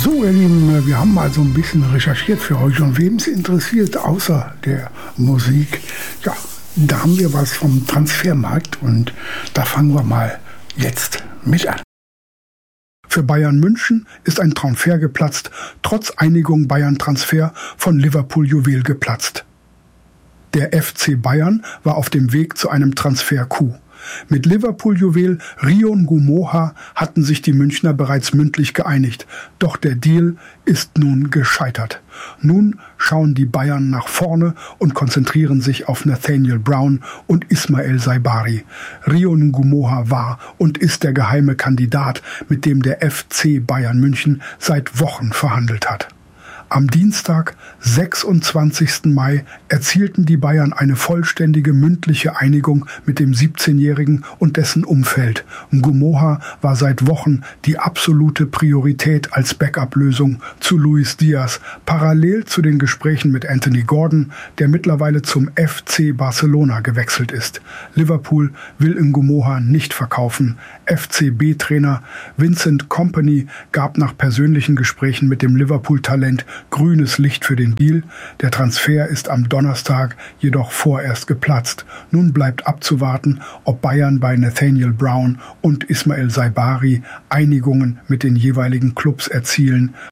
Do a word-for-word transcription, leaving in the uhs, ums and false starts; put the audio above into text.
So, ihr Lieben, wir haben mal so ein bisschen recherchiert für euch und wem es interessiert, außer der Musik, ja, da haben wir was vom Transfermarkt und da fangen wir mal jetzt mit an. Für Bayern München ist ein Transfer geplatzt, trotz Einigung Bayern-Transfer von Liverpool-Juwel geplatzt. Der F C Bayern war auf dem Weg zu einem Transfer-Coup. Mit Liverpool-Juwel Rio Ngumoha hatten sich die Münchner bereits mündlich geeinigt, doch der Deal ist nun gescheitert. Nun schauen die Bayern nach vorne und konzentrieren sich auf Nathaniel Brown und Ismael Saibari. Rio Ngumoha war und ist der geheime Kandidat, mit dem der F C Bayern München seit Wochen verhandelt hat. Am Dienstag, sechsundzwanzigsten Mai, erzielten die Bayern eine vollständige mündliche Einigung mit dem siebzehnjährigen und dessen Umfeld. Ngumoha war seit Wochen die absolute Priorität als Backup-Lösung zu Luis Diaz, parallel zu den Gesprächen mit Anthony Gordon, der mittlerweile zum F C Barcelona gewechselt ist. Liverpool will Ngumoha nicht verkaufen. F C B-Trainer Vincent Kompany gab nach persönlichen Gesprächen mit dem Liverpool-Talent grünes Licht für den Deal. Der Transfer ist am Donnerstag jedoch vorerst geplatzt. Nun bleibt abzuwarten, ob Bayern bei Nathaniel Brown und Ismael Saibari Einigungen mit den jeweiligen Clubs erzielen